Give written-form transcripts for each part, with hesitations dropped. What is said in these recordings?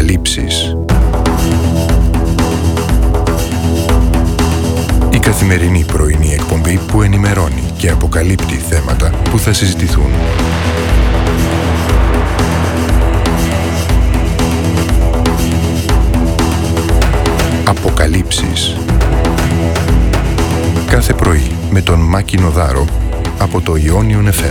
Αποκαλύψεις. Η καθημερινή πρωινή εκπομπή που ενημερώνει και αποκαλύπτει θέματα που θα συζητηθούν. Αποκαλύψεις. Κάθε πρωί με τον Μάκη Νοδάρο από το Ionion FM.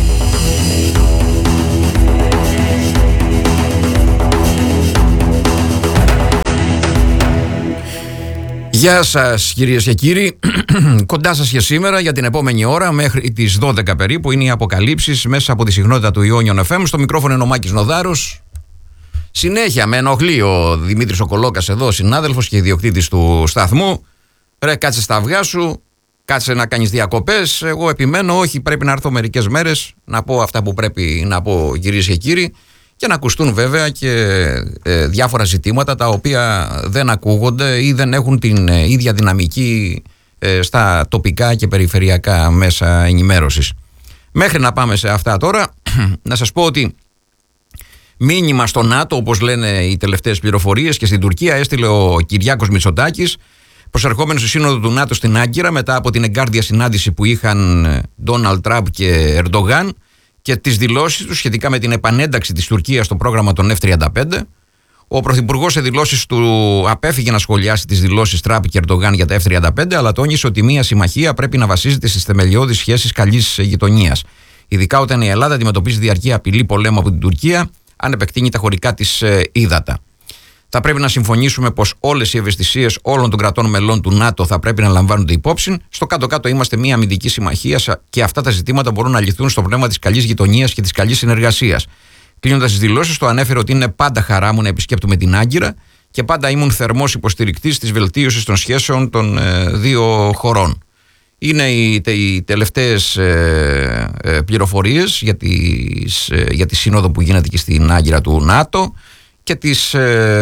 Γεια σας κυρίες και κύριοι, κοντά σας και σήμερα για την επόμενη ώρα μέχρι τις 12 περίπου είναι οι αποκαλύψεις μέσα από τη συχνότητα του Ionion FM. Στο μικρόφωνο είναι ο Μάκης Νοδάρος. Συνέχεια με ενοχλεί ο Δημήτρης ο Κολόκας εδώ, συνάδελφος και ιδιοκτήτης του σταθμού. Ρε, κάτσε στα αυγά σου, κάτσε να κάνεις διακοπές. Εγώ επιμένω, όχι, πρέπει να έρθω μερικές μέρες να πω αυτά που πρέπει να πω, κυρίες και κύριοι, και να ακουστούν βέβαια και διάφορα ζητήματα τα οποία δεν ακούγονται ή δεν έχουν την ίδια δυναμική στα τοπικά και περιφερειακά μέσα ενημέρωσης. Μέχρι να πάμε σε αυτά τώρα, να σας πω ότι μήνυμα στο ΝΑΤΟ, όπως λένε οι τελευταίες πληροφορίες, και στην Τουρκία έστειλε ο Κυριάκος Μητσοτάκης, προσερχόμενος στη Σύνοδο του ΝΑΤΟ στην Άγκυρα μετά από την εγκάρδια συνάντηση που είχαν Ντόναλντ Τραμπ και Ερντογάν και τις δηλώσεις του σχετικά με την επανένταξη της Τουρκίας στο πρόγραμμα των F-35. Ο Πρωθυπουργός σε δηλώσεις του απέφυγε να σχολιάσει τις δηλώσεις Τραμπ και Ερντογάν για τα F-35, αλλά τόνισε ότι μια συμμαχία πρέπει να βασίζεται στις θεμελιώδεις σχέσεις καλής γειτονίας. Ειδικά όταν η Ελλάδα αντιμετωπίζει διαρκή απειλή πολέμου από την Τουρκία, αν επεκτείνει τα χωρικά της ύδατα. Θα πρέπει να συμφωνήσουμε πως όλες οι ευαισθησίες όλων των κρατών μελών του ΝΑΤΟ θα πρέπει να λαμβάνονται υπόψη. Στο κάτω-κάτω είμαστε μια αμυντική συμμαχία και αυτά τα ζητήματα μπορούν να λυθούν στο πνεύμα της καλής γειτονίας και της καλής συνεργασίας. Κλείνοντας τις δηλώσεις του, ανέφερε ότι είναι πάντα χαρά μου να επισκέπτομαι την Άγκυρα και πάντα ήμουν θερμός υποστηρικτής της βελτίωσης των σχέσεων των δύο χωρών. Είναι οι τελευταίες πληροφορίες για τη σύνοδο που γίνεται και στην Άγκυρα του ΝΑΤΟ και τις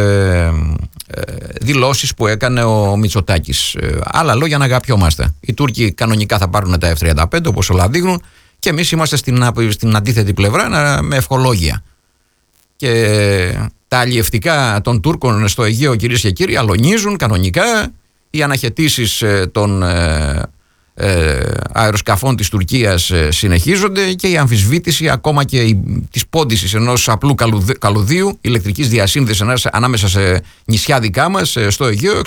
δηλώσεις που έκανε ο Μητσοτάκης. Άλλα λόγια να αγαπιόμαστε. Οι Τούρκοι κανονικά θα πάρουν τα F-35 όπως όλα δείχνουν και εμείς είμαστε στην αντίθετη πλευρά με ευχολόγια. Και τα αλλιευτικά των Τούρκων στο Αιγαίο, κυρίες και κύριοι, αλωνίζουν κανονικά. Οι αναχαιτήσεις των αεροσκαφών της Τουρκίας συνεχίζονται και η αμφισβήτηση ακόμα και της πόντισης ενός απλού καλωδίου ηλεκτρικής διασύνδεσης ανάμεσα σε νησιά δικά μας στο Αιγαίο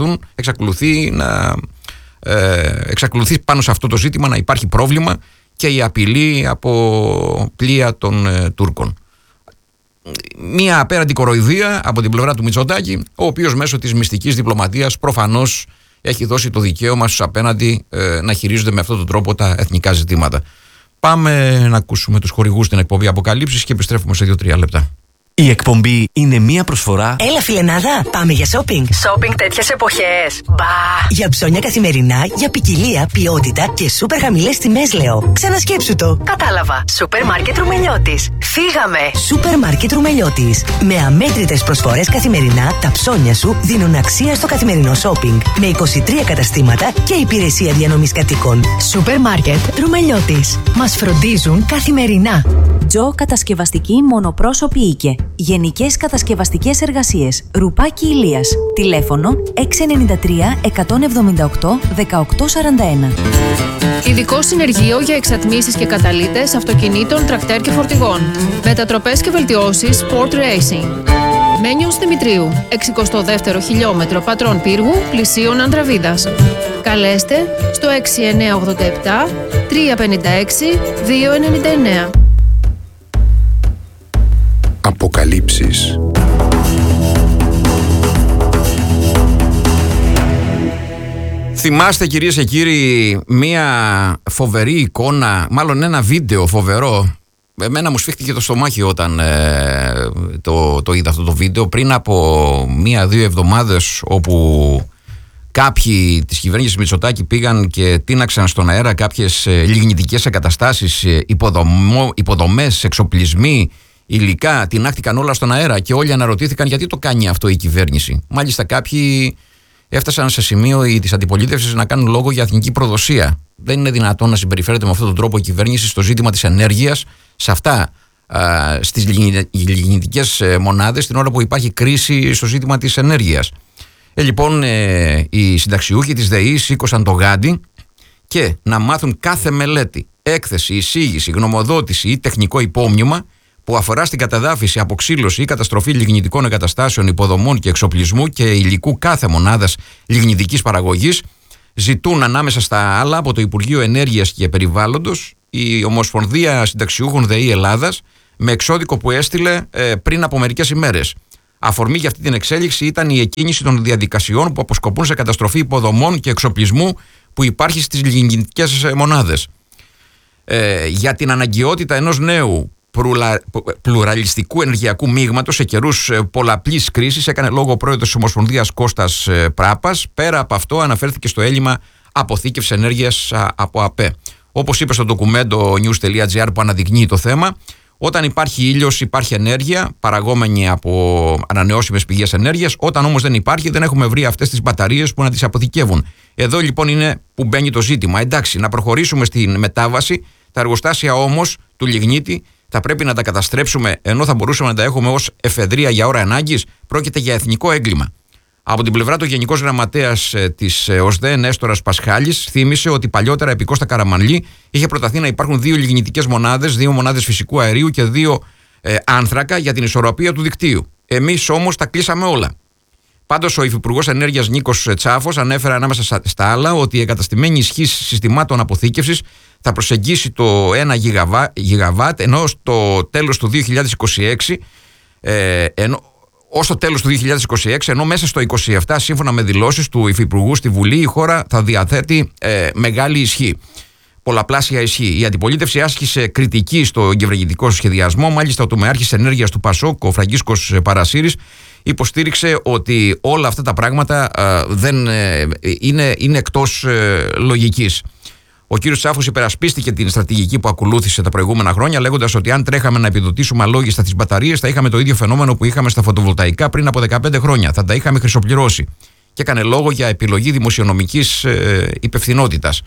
εξακολουθεί πάνω σε αυτό το ζήτημα να υπάρχει πρόβλημα και η απειλή από πλοία των Τούρκων. Μία απέραντη κοροϊδία από την πλευρά του Μητσοτάκη, ο οποίος μέσω της μυστικής διπλωματίας προφανώς έχει δώσει το δικαίωμα στους απέναντι να χειρίζονται με αυτόν τον τρόπο τα εθνικά ζητήματα. Πάμε να ακούσουμε τους χορηγούς στην εκπομπή Αποκαλύψεις και επιστρέφουμε σε 2-3 λεπτά. Η εκπομπή είναι μία προσφορά. Έλα φιλενάδα, πάμε για shopping. Shopping τέτοιες εποχές. Μπα! Για ψώνια καθημερινά, για ποικιλία, ποιότητα και σούπερ χαμηλές τιμές λέω. Ξανασκέψου το. Κατάλαβα. Σούπερ μάρκετ Ρουμελιώτης. Φύγαμε. Σούπερ μάρκετ Ρουμελιώτης. Με αμέτρητες προσφορές καθημερινά, τα ψώνια σου δίνουν αξία στο καθημερινό shopping. Με 23 καταστήματα και υπηρεσία διανομής κατοίκων. Σούπερ μάρκετ Ρουμελιώτης. Μας φροντίζουν καθημερινά. Τζο Κατασκευαστική Μονοπρόσωπη Οίκε. Γενικές κατασκευαστικές εργασίες. Ρουπάκι Ηλίας. Τηλέφωνο 693 178 1841. Ειδικό συνεργείο για εξατμίσεις και καταλύτες αυτοκινήτων, τρακτέρ και φορτηγών. Μετατροπές και βελτιώσεις Sport Racing. Μένιος Δημητρίου, 62ο χιλιόμετρο Πατρών Πύργου, πλησίων Ανδραβίδας. Καλέστε στο 6987 356 299. Αποκαλύψεις. Θυμάστε κυρίες και κύριοι μία φοβερή εικόνα, μάλλον ένα βίντεο φοβερό. Εμένα μου σφίχτηκε το στομάχι όταν το είδα αυτό το βίντεο πριν από 1-2 εβδομάδες, όπου κάποιοι της κυβέρνησης Μητσοτάκη πήγαν και τίναξαν στον αέρα κάποιες λιγνητικές εγκαταστάσεις, υποδομές, εξοπλισμοί, υλικά, τινάχτηκαν όλα στον αέρα και όλοι αναρωτήθηκαν γιατί το κάνει αυτό η κυβέρνηση. Μάλιστα κάποιοι έφτασαν σε σημείο της αντιπολίτευσης να κάνουν λόγο για εθνική προδοσία. Δεν είναι δυνατόν να συμπεριφέρεται με αυτόν τον τρόπο η κυβέρνηση στο ζήτημα της ενέργειας, σε αυτά στις λιγνητικές μονάδες την ώρα που υπάρχει κρίση στο ζήτημα της ενέργειας. Λοιπόν, οι συνταξιούχοι της ΔΕΗ σήκωσαν το γάντι και να μάθουν κάθε μελέτη, έκθεση, εισήγηση, γνωμοδότηση ή τεχνικό υπόμνημα που αφορά στην καταδάφιση, αποξήλωση ή καταστροφή λιγνητικών εγκαταστάσεων, υποδομών και εξοπλισμού και υλικού κάθε μονάδας λιγνητικής παραγωγής, ζητούν ανάμεσα στα άλλα από το Υπουργείο Ενέργειας και Περιβάλλοντος η Ομοσπονδία Συνταξιούχων ΔΕΗ Ελλάδας, με εξώδικο που έστειλε πριν από μερικές ημέρες. Αφορμή για αυτή την εξέλιξη ήταν η εκκίνηση των διαδικασιών που αποσκοπούν σε καταστροφή υποδομών και εξοπλισμού που υπάρχει στις λιγνητικές μονάδες. Για την αναγκαιότητα ενός νέου πλουραλιστικού ενεργειακού μείγματος σε καιρούς πολλαπλής κρίσης έκανε λόγο ο πρόεδρος της Ομοσπονδίας Κώστας Πράπας. Πέρα από αυτό αναφέρθηκε στο έλλειμμα αποθήκευσης ενέργειας από ΑΠΕ. Όπως είπε στο ντοκουμέντο news.gr που αναδεικνύει το θέμα, όταν υπάρχει ήλιος υπάρχει ενέργεια παραγόμενη από ανανεώσιμες πηγές ενέργειας. Όταν όμως δεν υπάρχει, δεν έχουμε βρει αυτές τις μπαταρίες που να τις αποθηκεύουν. Εδώ λοιπόν είναι που μπαίνει το ζήτημα. Εντάξει, να προχωρήσουμε στην μετάβαση. Τα εργοστάσια όμως του λιγνίτη θα πρέπει να τα καταστρέψουμε, ενώ θα μπορούσαμε να τα έχουμε ως εφεδρεία για ώρα ανάγκης. Πρόκειται για εθνικό έγκλημα. Από την πλευρά του Γενικός Γραμματέας της ΟΣΔΕ, Νέστορας Πασχάλης, θύμισε ότι παλιότερα επί Κώστα Καραμανλή είχε προταθεί να υπάρχουν 2 λιγνητικές μονάδες, 2 μονάδες φυσικού αερίου και 2 άνθρακα για την ισορροπία του δικτύου. Εμείς όμως τα κλείσαμε όλα. Πάντως, ο Υφυπουργός Ενέργειας Νίκος Τσάφος ανέφερε ανάμεσα στα άλλα ότι η εγκαταστημένη ισχύ συστημάτων αποθήκευσης θα προσεγγίσει το 1 γιγαβάτ, ενώ στο τέλος του 2026, ως το τέλος του 2026, ενώ μέσα στο 2027, σύμφωνα με δηλώσεις του Υφυπουργού στη Βουλή, η χώρα θα διαθέτει μεγάλη ισχύ. Πολλαπλάσια ισχύ. Η αντιπολίτευση άσκησε κριτική στο εγκεφαλικό σχεδιασμό. Μάλιστα, ο τομεάρχης ενέργειας του ΠΑΣΟΚ, ο Φραγκίσκος Παρασύρης, υποστήριξε ότι όλα αυτά τα πράγματα δεν είναι εκτός λογικής. Ο κύριος Τσάφος υπερασπίστηκε την στρατηγική που ακολούθησε τα προηγούμενα χρόνια, λέγοντας ότι αν τρέχαμε να επιδοτήσουμε αλόγιστα τις μπαταρίες, θα είχαμε το ίδιο φαινόμενο που είχαμε στα φωτοβολταϊκά πριν από 15 χρόνια. Θα τα είχαμε χρυσοπληρώσει. Και έκανε λόγο για επιλογή δημοσιονομικής υπευθυνότητας.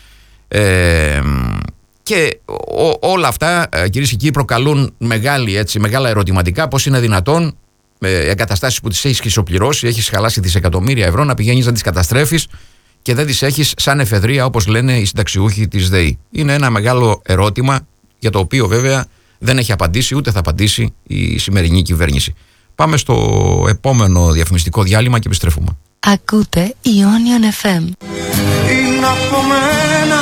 Και όλα αυτά, κυρίες και κύριοι, προκαλούν μεγάλα ερωτηματικά. Πώς είναι δυνατόν εγκαταστάσεις που τις έχεις χρυσοπληρώσει, έχεις χαλάσει δισεκατομμύρια ευρώ, να πηγαίνεις να τις καταστρέφεις και δεν τις έχεις σαν εφεδρεία, όπως λένε οι συνταξιούχοι της ΔΕΗ. Είναι ένα μεγάλο ερώτημα για το οποίο βέβαια δεν έχει απαντήσει ούτε θα απαντήσει η σημερινή κυβέρνηση. Πάμε στο επόμενο διαφημιστικό διάλειμμα και επιστρέφουμε. Ακούτε Ionian FM. Είναι από μένα,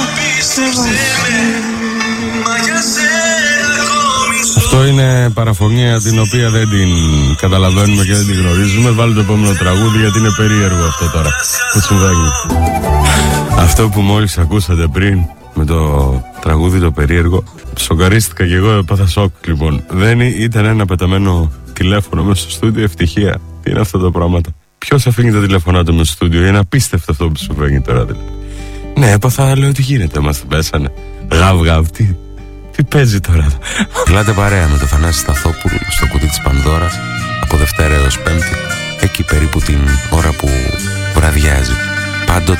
αυτό είναι παραφωνία την οποία δεν την καταλαβαίνουμε και δεν την γνωρίζουμε. Βάλτε το επόμενο τραγούδι γιατί είναι περίεργο αυτό τώρα που συμβαίνει. Αυτό που μόλις ακούσατε πριν με το τραγούδι το περίεργο, σοκαρίστηκα και εγώ, έπαθα σοκ λοιπόν. Δεν ήταν ένα πεταμένο τηλέφωνο μέσα στο στούντιο, ευτυχία. Τι είναι αυτά τα πράγματα? Ποιος αφήνει τα τηλέφωνά του μέσα στο στούντιο? Είναι απίστευτο αυτό που συμβαίνει τώρα. Ναι, έπαθα, λέω τι γίνεται, μας το πέσανε. Γαβ, τι παίζει τώρα? Μιλάτε παρέα με το Θανάση Σταθόπουλο στο κουτί της Πανδώρας από Δευτέρα έως Πέμπτη, εκεί περίπου την ώρα που βραδιάζει. Πάντοτε